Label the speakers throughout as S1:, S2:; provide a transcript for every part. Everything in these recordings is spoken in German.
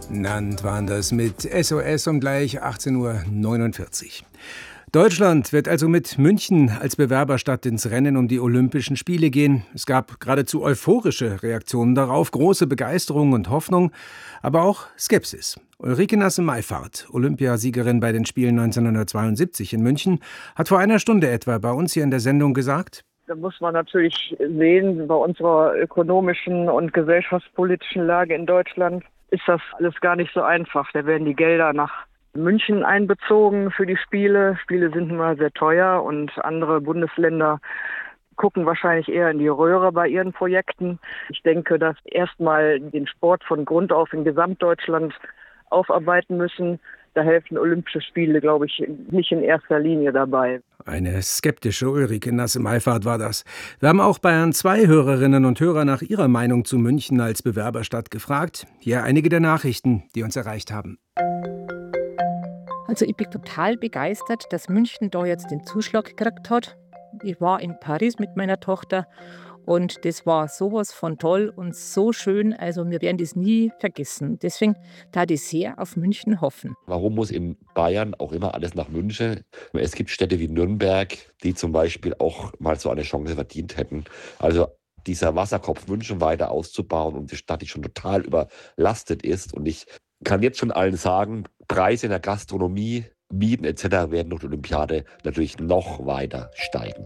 S1: Nannt waren das mit SOS um gleich 18:49 Uhr. Deutschland wird also mit München als Bewerberstadt ins Rennen um die Olympischen Spiele gehen. Es gab geradezu euphorische Reaktionen darauf, große Begeisterung und Hoffnung, aber auch Skepsis. Ulrike Nasse-Meifahrt, Olympiasiegerin bei den Spielen 1972 in München, hat vor einer Stunde etwa bei uns hier in der Sendung gesagt:
S2: Da muss man natürlich sehen, bei unserer ökonomischen und gesellschaftspolitischen Lage in Deutschland ist das alles gar nicht so einfach. Da werden die Gelder nach München einbezogen für die Spiele. Spiele sind nun mal sehr teuer und andere Bundesländer gucken wahrscheinlich eher in die Röhre bei ihren Projekten. Ich denke, dass erstmal den Sport von Grund auf in Gesamtdeutschland aufarbeiten müssen. Da helfen Olympische Spiele, glaube ich, nicht in erster Linie dabei.
S1: Eine skeptische Ulrike Nasse-Meifahrt war das. Wir haben auch Bayern 2 Hörerinnen und Hörer nach ihrer Meinung zu München als Bewerberstadt gefragt. Hier einige der Nachrichten, die uns erreicht haben.
S3: Also ich bin total begeistert, dass München da jetzt den Zuschlag gekriegt hat. Ich war in Paris mit meiner Tochter und das war sowas von toll und so schön. Also wir werden das nie vergessen. Deswegen darf ich sehr auf München hoffen.
S4: Warum muss in Bayern auch immer alles nach München? Es gibt Städte wie Nürnberg, die zum Beispiel auch mal so eine Chance verdient hätten. Also dieser Wasserkopf München weiter auszubauen und die Stadt, die schon total überlastet ist. Und ich kann jetzt schon allen sagen, Preise in der Gastronomie, Mieten etc. werden durch die Olympiade natürlich noch weiter steigen.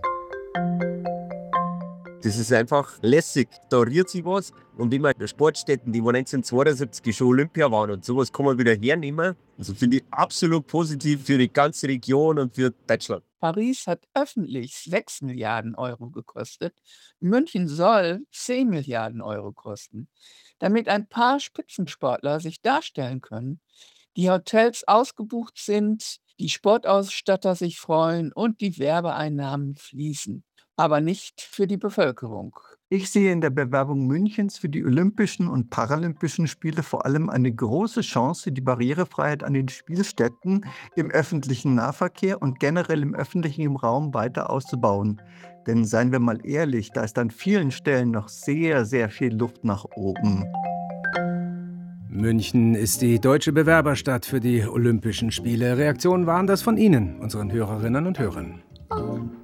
S5: Das ist einfach lässig, da rührt sich was. Und immer Sportstätten, die 1972 schon Olympia waren und sowas kann man wieder hernehmen. Also finde ich absolut positiv für die ganze Region und für Deutschland.
S6: Paris hat öffentlich 6 Milliarden Euro gekostet. München soll 10 Milliarden Euro kosten, damit ein paar Spitzensportler sich darstellen können, die Hotels ausgebucht sind, die Sportausstatter sich freuen und die Werbeeinnahmen fließen, aber nicht für die Bevölkerung.
S7: Ich sehe in der Bewerbung Münchens für die Olympischen und Paralympischen Spiele vor allem eine große Chance, die Barrierefreiheit an den Spielstätten, im öffentlichen Nahverkehr und generell im öffentlichen Raum weiter auszubauen. Denn seien wir mal ehrlich, da ist an vielen Stellen noch sehr, sehr viel Luft nach oben.
S1: München ist die deutsche Bewerberstadt für die Olympischen Spiele. Reaktionen waren das von Ihnen, unseren Hörerinnen und Hörern.